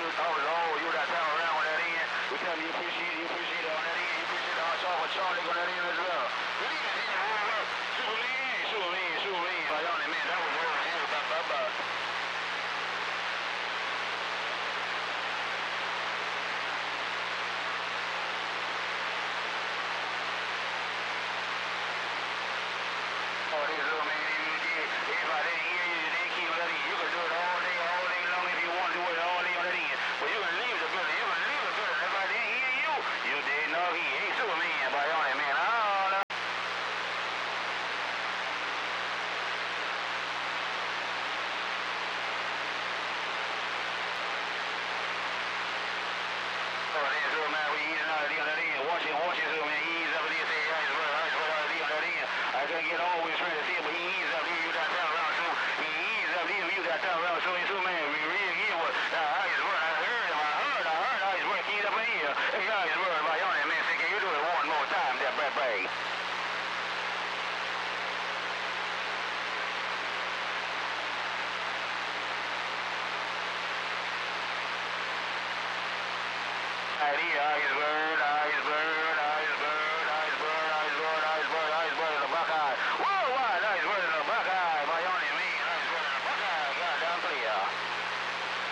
Oh, you got time around on that end. We tell you appreciate it on that end. You appreciate the hot chocolate Charlie on that end as well. Superman. By y'all, man, that was over here. Bye. Oh, this little man, everybody didn't hear you, they keep letting you. You can do it all day long if you want to do it all day on that end. But you can leave the building, everybody didn't hear you. You didn't know he ain't Superman, by y'all, man. I don't know. Oh, there's Superman, we eating out of the on that end. Watching Superman, he eats up and he say, ice water on that end. I couldn't get always trying to see it, but he eats up, you got time around too. He eats up, you got time around too. Superman, we really hear what ice water. I heard ice water, keep up in here. Hey, ice water, by y'all, man, say, can you do it one more time, that Brad? Right here,